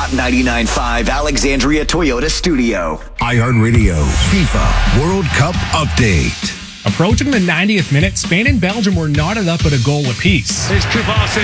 Hot 99.5 Alexandria Toyota Studio. iHeartRadio FIFA World Cup Update. Approaching the 90th minute, Spain and Belgium were knotted up at a goal apiece. There's Kovacic.